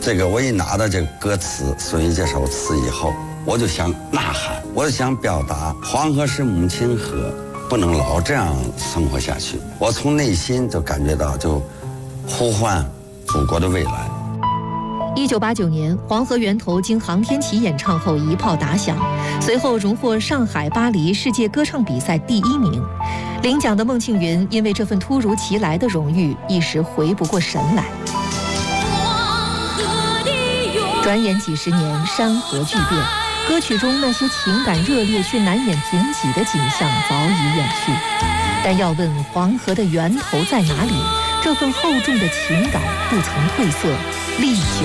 我一拿到这个歌词，孙玉这首词以后，我就想呐喊，我就想表达黄河是母亲河，不能老这样生活下去。我从内心就感觉到，就呼唤祖国的未来。 1989年，黄河源头经航天旗演唱后一炮打响，随后荣获上海、巴黎世界歌唱比赛第1名。领奖的孟庆云因为这份突如其来的荣誉，一时回不过神来。转眼几十年，山河巨变，歌曲中那些情感热烈却难掩贫瘠的景象早已远去。但要问黄河的源头在哪里，这份厚重的情感不曾褪色，历久。